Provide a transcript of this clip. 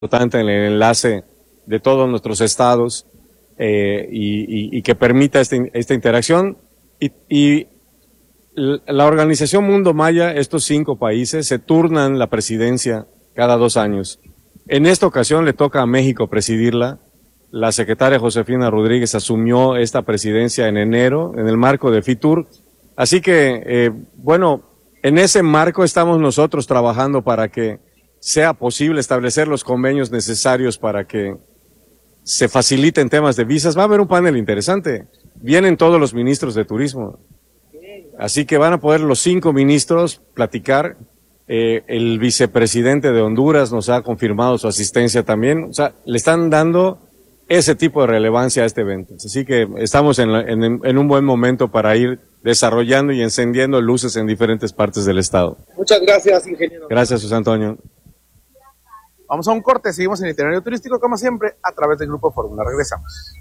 importante en el enlace de todos nuestros estados y que permita esta interacción. Y la Organización Mundo Maya, estos 5 países, se turnan la presidencia cada 2 años. En esta ocasión le toca a México presidirla. La secretaria Josefina Rodríguez asumió esta presidencia en enero, en el marco de FITUR. Así que, bueno, en ese marco estamos nosotros trabajando para que sea posible establecer los convenios necesarios para que se faciliten temas de visas. Va a haber un panel interesante. Vienen todos los ministros de turismo. Así que van a poder los 5 ministros platicar. El vicepresidente de Honduras nos ha confirmado su asistencia también. O sea, le están dando ese tipo de relevancia a este evento. Así que estamos en un buen momento para ir desarrollando y encendiendo luces en diferentes partes del estado. Muchas gracias, ingeniero. Gracias, José Antonio. Vamos a un corte, seguimos en el itinerario turístico como siempre a través del Grupo Fórmula. Regresamos.